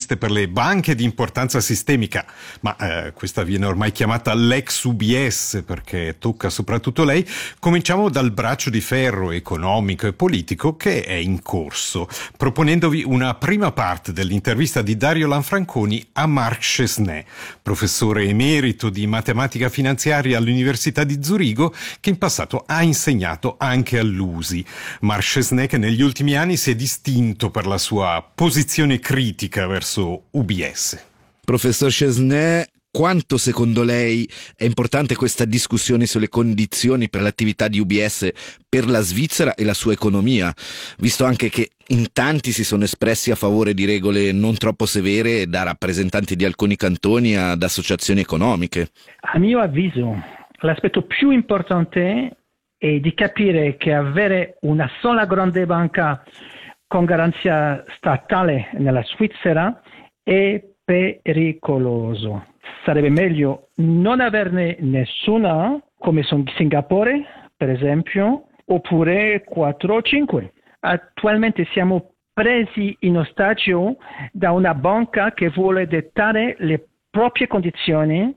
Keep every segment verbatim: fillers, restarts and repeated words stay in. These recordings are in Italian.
previste per le banche di importanza sistemica, ma eh, questa viene ormai chiamata l'ex U B S perché tocca soprattutto lei, cominciamo dal braccio di ferro economico e politico che è in corso, proponendovi una prima parte dell'intervista di Dario Lanfranconi a Marc Chesnais, professore emerito di matematica finanziaria all'Università di Zurigo, che in passato ha insegnato anche all'U S I. Marc Chesnais che negli ultimi anni si è distinto per la sua posizione critica verso U B S. Professor Chesnais, quanto secondo lei è importante questa discussione sulle condizioni per l'attività di U B S per la Svizzera e la sua economia, visto anche che in tanti si sono espressi a favore di regole non troppo severe da rappresentanti di alcuni cantoni ad associazioni economiche? A mio avviso, l'aspetto più importante è di capire che avere una sola grande banca con garanzia statale nella Svizzera è pericoloso. Sarebbe meglio non averne nessuna, come Singapore, per esempio, oppure quattro o cinque. Attualmente siamo presi in ostaggio da una banca che vuole dettare le proprie condizioni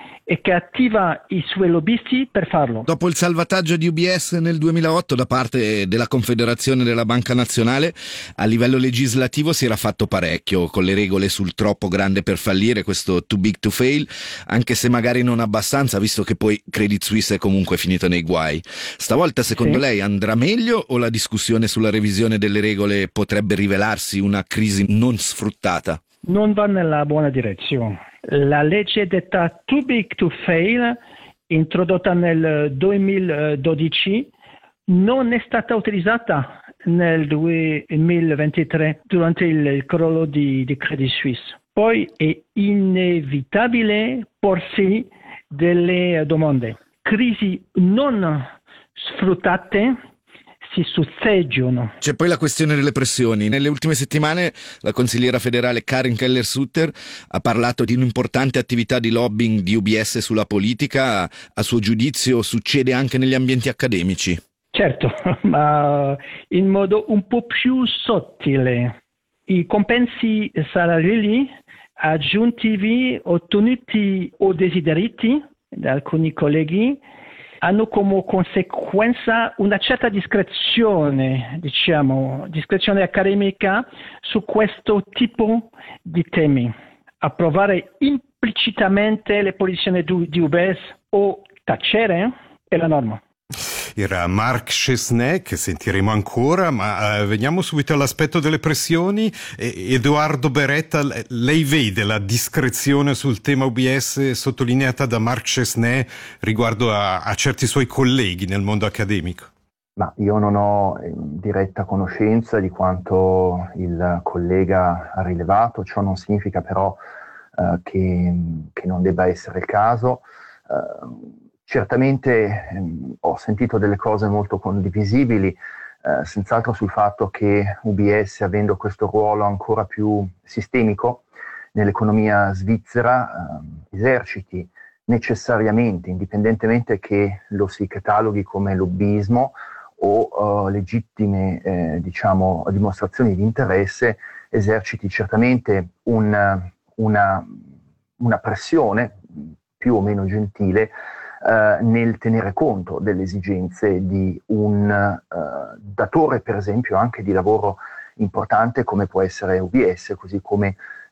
e che attiva i suoi lobbisti per farlo. Dopo il salvataggio di U B S nel duemilaotto da parte della Confederazione della Banca Nazionale, a livello legislativo si era fatto parecchio con le regole sul troppo grande per fallire, questo too big to fail, anche se magari non abbastanza, visto che poi Credit Suisse è comunque finito nei guai. Stavolta secondo sì. lei andrà meglio o la discussione sulla revisione delle regole potrebbe rivelarsi una crisi non sfruttata? Non va nella buona direzione. La legge detta Too Big to Fail, introdotta nel duemiladodici, non è stata utilizzata nel duemilaventitré durante il crollo di, di Credit Suisse. Poi è inevitabile porsi delle domande. Crisi non sfruttate si susseguono. C'è poi la questione delle pressioni. Nelle ultime settimane la consigliera federale Karin Keller-Sutter ha parlato di un'importante attività di lobbying di U B S sulla politica. A suo giudizio succede anche negli ambienti accademici? Certo, ma in modo un po' più sottile. I compensi salariali aggiuntivi ottenuti o desiderati da alcuni colleghi hanno come conseguenza una certa discrezione, diciamo, discrezione accademica su questo tipo di temi. Approvare implicitamente le posizioni di U B S o tacere è la norma. Era Marc Chesnais, che sentiremo ancora, ma eh, veniamo subito all'aspetto delle pressioni. E, Edoardo Beretta, lei vede la discrezione sul tema U B S sottolineata da Marc Chesnais riguardo a, a certi suoi colleghi nel mondo accademico? Ma io non ho diretta conoscenza di quanto il collega ha rilevato, ciò non significa però eh, che, che non debba essere il caso. Eh, Certamente ehm, ho sentito delle cose molto condivisibili, eh, senz'altro sul fatto che U B S, avendo questo ruolo ancora più sistemico nell'economia svizzera, eh, eserciti necessariamente, indipendentemente che lo si cataloghi come lobbismo o eh, legittime eh, diciamo, dimostrazioni di interesse, eserciti certamente un, una, una pressione più o meno gentile Uh, nel tenere conto delle esigenze di un uh, datore, per esempio, anche di lavoro importante come può essere U B S, così come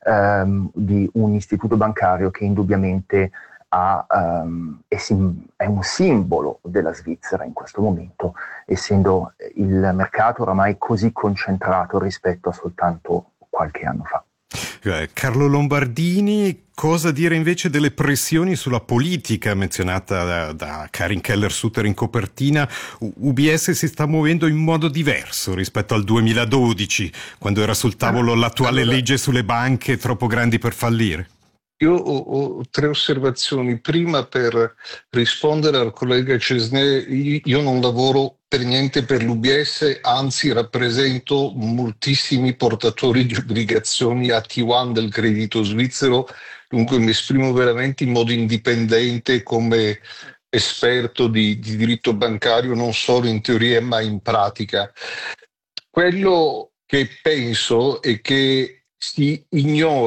um, di un istituto bancario che indubbiamente ha, um, è, sim- è un simbolo della Svizzera in questo momento, essendo il mercato oramai così concentrato rispetto a soltanto qualche anno fa. Carlo Lombardini, cosa dire invece delle pressioni sulla politica menzionata da, da Karin Keller-Sutter in copertina? U B S si sta muovendo in modo diverso rispetto al duemiladodici, quando era sul tavolo l'attuale allora, legge sulle banche troppo grandi per fallire. Io ho, ho tre osservazioni. Prima, per rispondere al collega Chesnais, io non lavoro per niente per l'U B S, anzi rappresento moltissimi portatori di obbligazioni A T uno del credito svizzero, dunque mi esprimo veramente in modo indipendente come esperto di, di diritto bancario, non solo in teoria ma in pratica. Quello che penso è che si ignora